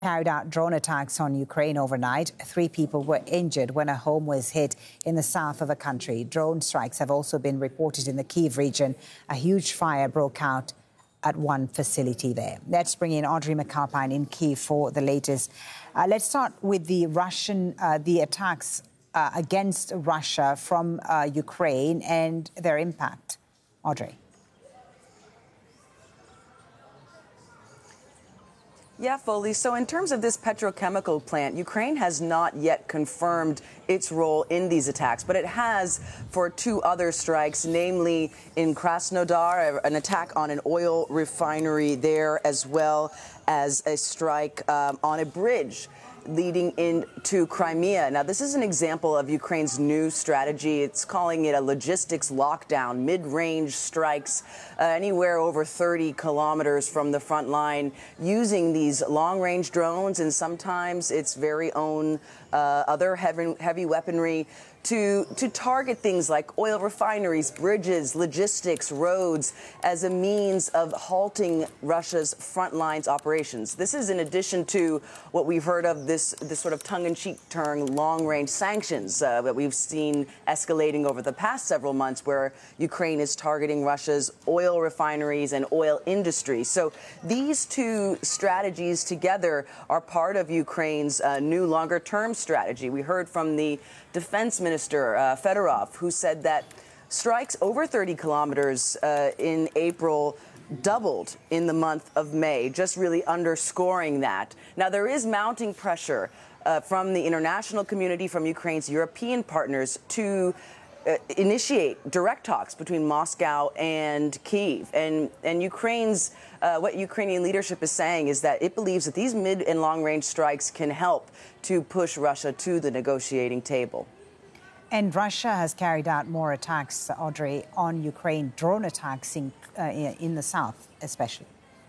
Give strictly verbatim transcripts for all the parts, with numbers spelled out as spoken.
Carried out drone attacks on Ukraine overnight. Three people were injured when a home was hit in the south of the country. Drone strikes have also been reported in the Kyiv region. A huge fire broke out at one facility there. Let's bring in Audrey McAlpine in Kyiv for the latest. Uh, let's start with the Russian, uh, the attacks uh, against Russia from uh, Ukraine and their impact. Audrey. Yeah, Foley. So in terms of this petrochemical plant, Ukraine has not yet confirmed its role in these attacks, but it has for two other strikes, namely in Krasnodar, an attack on an oil refinery there, as well as a strike um, on a bridge leading into Crimea. Now, this is an example of Ukraine's new strategy. It's calling it a logistics lockdown, mid-range strikes uh, anywhere over thirty kilometers from the front line, using these long-range drones and sometimes its very own uh, other heavy, heavy weaponry to to target things like oil refineries, bridges, logistics, roads, as a means of halting Russia's front lines operations. This is in addition to what we've heard of, this, this sort of tongue-in-cheek term, long-range sanctions uh, that we've seen escalating over the past several months, where Ukraine is targeting Russia's oil refineries and oil industry. So these two strategies together are part of Ukraine's uh, new longer-term strategy. We heard from the Defense Minister uh, Fedorov, who said that strikes over thirty kilometers uh, in April doubled in the month of May, just really underscoring that. Now, there is mounting pressure uh, from the international community, from Ukraine's European partners, to uh, initiate direct talks between Moscow and Kyiv. And, and Ukraine's, uh, what Ukrainian leadership is saying is that it believes that these mid and long range strikes can help to push Russia to the negotiating table. And Russia has carried out more attacks, Audrey, on Ukraine, drone attacks in, uh, in the south especially.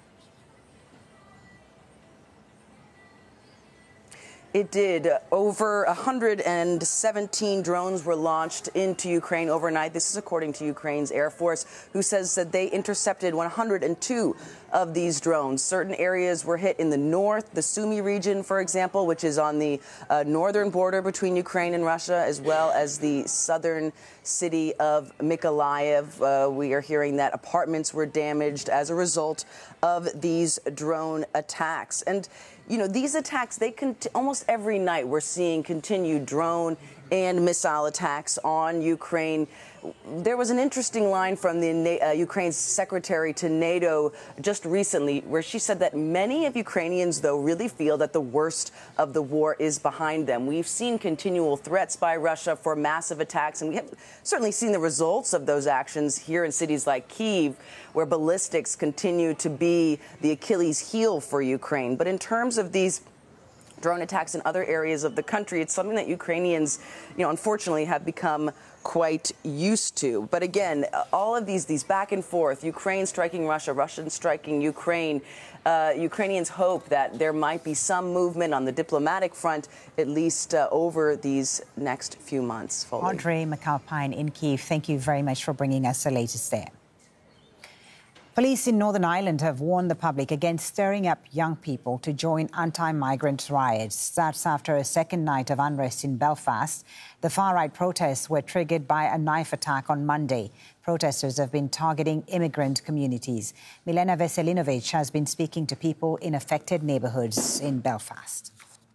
It did. Over one hundred seventeen drones were launched into Ukraine overnight. This is according to Ukraine's Air Force, who says that they intercepted one hundred two of these drones. Certain areas were hit in the north, the Sumy region, for example, which is on the uh, northern border between Ukraine and Russia, as well as the southern city of Mykolaiv. Uh, we are hearing that apartments were damaged as a result of these drone attacks. And you know, these attacks, they can almost every night we're seeing continued drone and missile attacks on Ukraine. There was an interesting line from the uh, Ukraine's secretary to NATO just recently, where she said that many of Ukrainians, though, really feel that the worst of the war is behind them. We've seen continual threats by Russia for massive attacks, and we have certainly seen the results of those actions here in cities like Kyiv, where ballistics continue to be the Achilles heel for Ukraine. But in terms of these drone attacks in other areas of the country, it's something that Ukrainians, you know, unfortunately have become quite used to. But again, all of these, these back and forth, Ukraine striking Russia, Russia striking Ukraine, uh, Ukrainians hope that there might be some movement on the diplomatic front, at least uh, over these next few months. Foley. Audrey McAlpine in Kyiv, thank you very much for bringing us the latest there. Police in Northern Ireland have warned the public against stirring up young people to join anti-migrant riots. That's after a second night of unrest in Belfast. The far-right protests were triggered by a knife attack on Monday. Protesters have been targeting immigrant communities. Milena Veselinovic has been speaking to people in affected neighbourhoods in Belfast.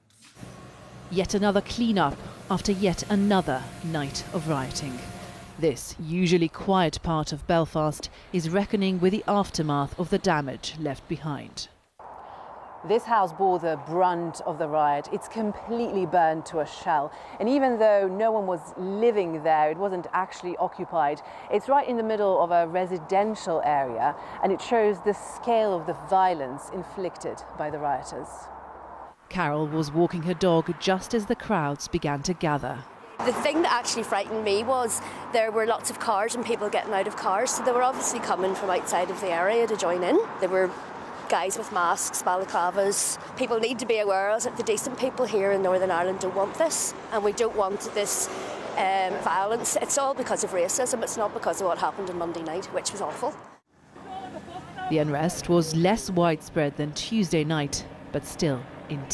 Yet another clean-up after yet another night of rioting. This usually quiet part of Belfast is reckoning with the aftermath of the damage left behind. This house bore the brunt of the riot. It's completely burned to a shell. And even though no one was living there, it wasn't actually occupied. It's right in the middle of a residential area, and it shows the scale of the violence inflicted by the rioters. Carol was walking her dog just as the crowds began to gather. The thing that actually frightened me was there were lots of cars and people getting out of cars, so they were obviously coming from outside of the area to join in. There were guys with masks, balaclavas. People need to be aware that the decent people here in Northern Ireland don't want this, and we don't want this um, violence. It's all because of racism, it's not because of what happened on Monday night, which was awful. The unrest was less widespread than Tuesday night, but still